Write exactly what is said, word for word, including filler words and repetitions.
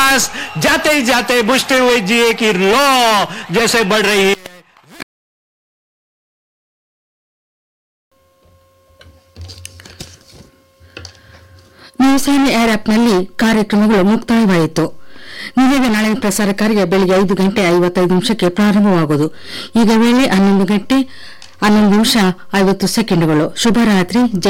पास जाते ही जाते बुझते हुए जिए की लौ जैसे बढ़ रही है. ನ್ಯೂಸ್ ಏರ್ ಆಪ್ನಲ್ಲಿ ಕಾರ್ಯಕ್ರಮಗಳು ಮುಕ್ತಾಯವಾಯಿತು. ನಿಲಯದ ನಾಳಿನ ಪ್ರಸಾರ ಕಾರ್ಯ ಬೆಳಗ್ಗೆ ಐದು ಗಂಟೆ ಐವತ್ತೈದು ನಿಮಿಷಕ್ಕೆ ಪ್ರಾರಂಭವಾಗುವುದು. ಈಗ ವೇಳೆ ಹನ್ನೊಂದು ಗಂಟೆ ಹನ್ನೊಂದು ನಿಮಿಷ ಐವತ್ತು ಸೆಕೆಂಡ್ಗಳು. ಶುಭರಾತ್ರಿ.